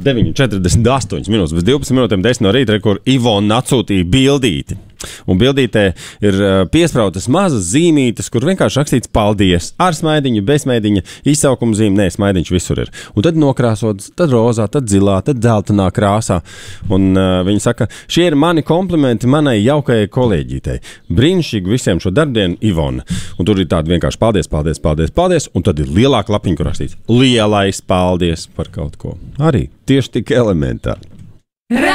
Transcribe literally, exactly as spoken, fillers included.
deviņi četrdesmit astoņas minūtes, bez divpadsmit minūtēm desmit no rīta, kur Ivona atsūtīja bildīti. Un bildītē ir piesprautas mazas zīmītes, kur vienkārši rakstīts paldies. Ar smaidiņu, bez smaidiņa, izsaukuma zīme, nē, smaidiņš visur ir. Un tad nokrāsots, tad rozā, tad zilā, tad dzeltenā krāsā. Un uh, viņi saka, šie ir mani komplimenti manai jaukajai kolēģītei. Brīnišķīgi visiem šo darbdienu, Ivona. Un tur ir tādi vienkārši paldies, paldies, paldies, paldies. Un tad ir lielāka lapiņa, kur rakstīts lielais paldies par kaut ko. Arī tieši tik elementāri.